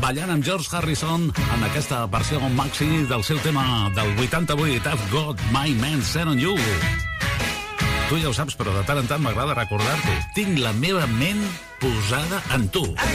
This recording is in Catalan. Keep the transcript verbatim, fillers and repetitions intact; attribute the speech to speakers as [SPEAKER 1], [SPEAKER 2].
[SPEAKER 1] ballant amb George Harrison en aquesta versió maxi del seu tema del vuitanta-vuit, I've Got My Man Set on You. Tu ja ho saps, però de tant en tant m'agrada recordar-t'ho. Tinc la meva ment posada en tu.